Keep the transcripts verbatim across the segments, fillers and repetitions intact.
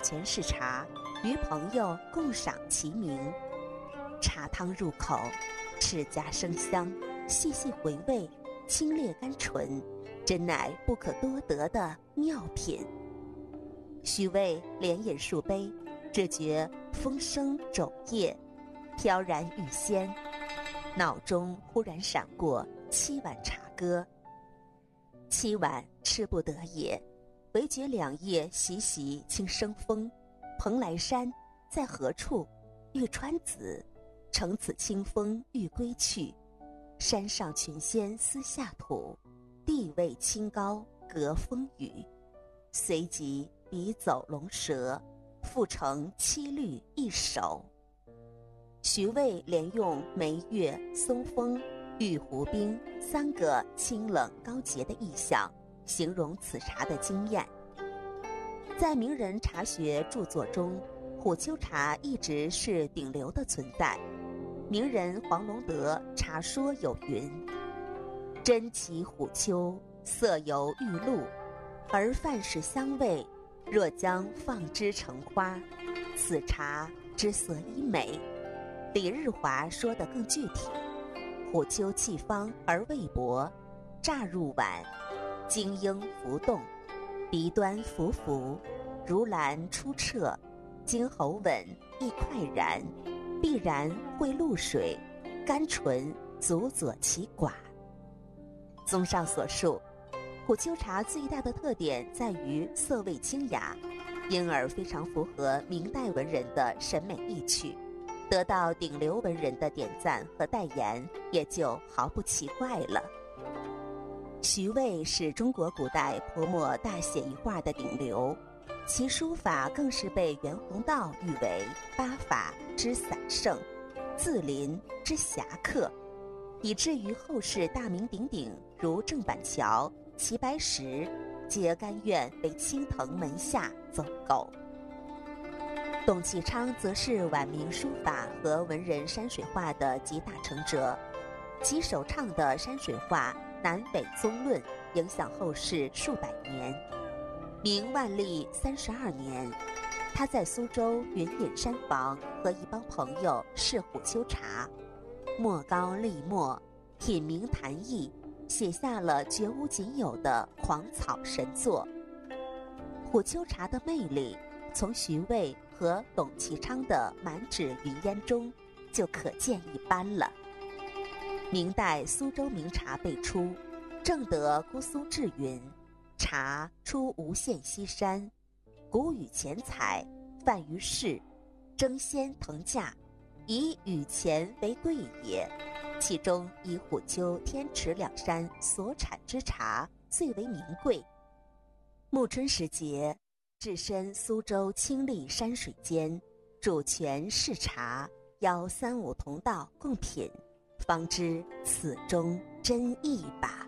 泉试茶，与朋友共赏其名。茶汤入口，齿颊生香，细细回味，清冽甘醇，真乃不可多得的妙品。徐渭连饮数杯，只觉风生肘腋，飘然欲仙，脑中忽然闪过七碗茶歌。七碗吃不得也，唯觉两叶习习清生风。蓬莱山在何处？欲穿子，乘此清风欲归去。山上群仙思下土，地位清高隔风雨。随即笔走龙蛇，复成七律一首。徐渭连用梅月、松风、玉壶冰三个清冷高洁的意象，形容此茶的惊艳。在名人茶学著作中，虎丘茶一直是顶流的存在。名人黄龙德茶说有云：真其虎丘，色犹玉露，而泛使香味，若将放之成花，此茶之所以美。李日华说得更具体：虎丘气方而味薄，乍入碗，精英浮动，鼻端浮浮，如兰出澈，经喉吻亦快然，必然会露水，甘醇足佐其寡。综上所述，虎丘茶最大的特点在于色味清雅，因而非常符合明代文人的审美意趣，得到顶流文人的点赞和代言，也就毫不奇怪了。徐渭是中国古代泼墨大写意画的顶流，其书法更是被袁宏道誉为八法之散圣，字林之侠客，以至于后世大名鼎鼎如郑板桥、齐白石，皆甘愿为青藤门下走狗。董其昌则是晚明书法和文人山水画的集大成者，其首倡的山水画南北宗论影响后世数百年。明万历三十二年，他在苏州云隐山房和一帮朋友试虎丘茶，墨高力墨，品茗谈艺，写下了绝无仅有的狂草神作。虎丘茶的魅力，从徐渭和董其昌的满纸云烟中就可见一斑了。明代苏州名茶辈出，正德姑苏志云：茶出无限溪山，古语钱财，泛于世，争先腾价，以与钱为贵也。其中以虎丘天池两山所产之茶最为名贵。暮春时节，置身苏州清丽山水间，煮泉试茶，邀三五同道共品，方知此中真意吧。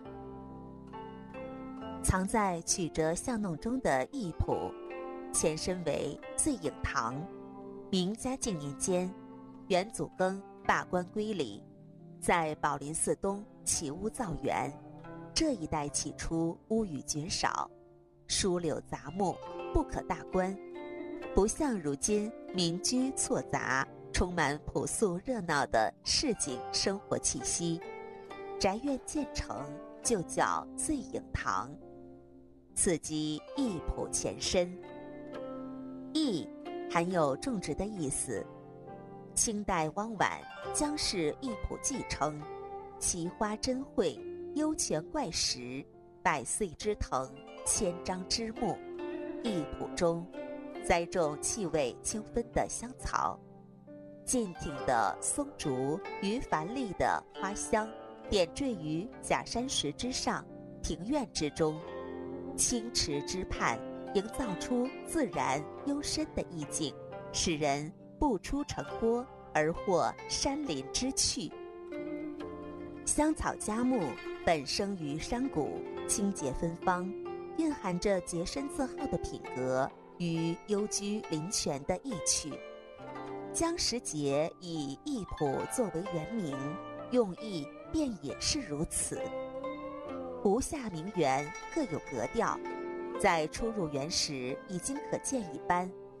藏在曲折巷弄中的义铺，前身为醉影堂。明嘉靖年间，元祖庚罢官归里，在宝林寺东起屋造园。这一带起初屋宇绝少，疏柳杂木，不可大观，不像如今民居错杂，充满朴素热闹的市井生活气息。宅院建成，就叫醉影堂。此即义铺前身。义含有种植的意思。清代汪婉将是义铺继承，奇花珍卉，幽泉怪石，百岁之藤，千张之木。义铺中栽种气味清芬的香草，劲挺的松竹与繁丽的花香点缀于假山石之上，庭院之中，清池之畔，营造出自然幽深的意境，使人不出城郭而获山林之趣。香草佳木本生于山谷，清洁芬芳，蕴含着洁身自好的品格与幽居林泉的意趣。江时节以义铺作为原名，用意便也是如此。湖下名园各有格调，在初入园时已经可见一斑，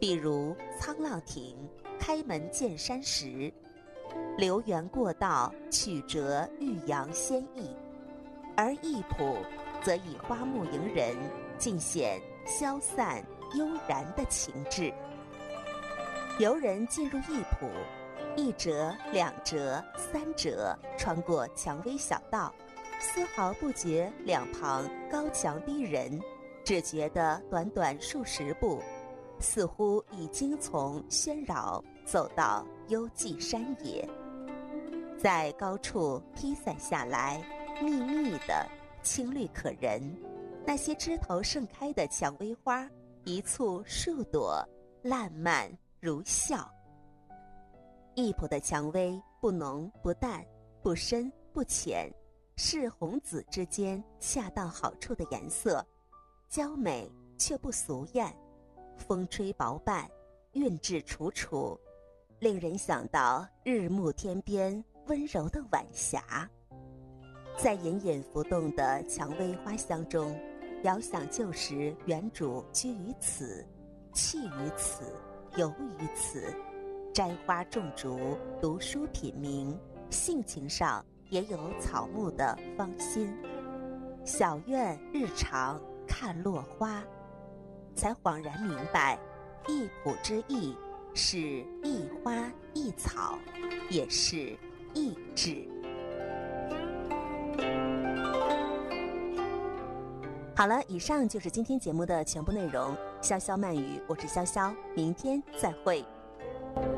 比如沧浪亭、开门见山时，流园过道，曲折欲扬先抑；而艺圃则以花木迎人，尽显消散悠然的情致。游人进入艺圃，一折、两折、三折，穿过蔷薇小道，丝毫不觉两旁高墙逼人，只觉得短短数十步，似乎已经从喧扰走到幽寂山野。在高处披散下来，密密的，青绿可人。那些枝头盛开的蔷薇花，一簇数朵，烂漫如笑。艺圃的蔷薇不浓不淡，不深不浅，是红紫之间恰到好处的颜色，娇美却不俗艳，风吹薄瓣，韵致楚楚，令人想到日暮天边温柔的晚霞。在隐隐浮动的蔷薇花香中，遥想旧时原主居于此，憩于此，游于此，摘花种竹，读书品茗，性情上也有草木的芳心。小院日常看落花，才恍然明白，艺圃之意是一花一草，也是意志。好了，以上就是今天节目的全部内容。潇潇慢语，我是潇潇，明天再会。